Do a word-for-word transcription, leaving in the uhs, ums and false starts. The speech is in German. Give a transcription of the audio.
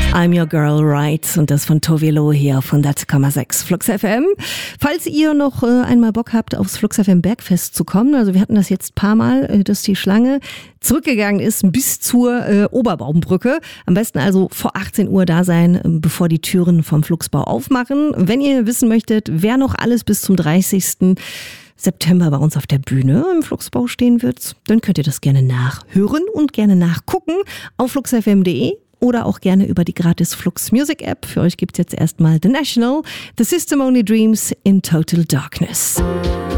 I'm Your Girl, Right? Und das von Tove Lo hier auf hundert Komma sechs Flux F M. Falls ihr noch äh, einmal Bock habt, aufs Flux F M Bergfest zu kommen, also wir hatten das jetzt ein paar Mal, äh, dass die Schlange zurückgegangen ist bis zur äh, Oberbaumbrücke. Am besten also vor achtzehn Uhr da sein, äh, bevor die Türen vom Fluxbau aufmachen. Wenn ihr wissen möchtet, wer noch alles bis zum dreißigsten September bei uns auf der Bühne im Fluxbau stehen wird, dann könnt ihr das gerne nachhören und gerne nachgucken auf flux f m punkt de. Oder auch gerne über die gratis Flux Music App. Für euch gibt's jetzt erstmal The National, The System Only Dreams in Total Darkness.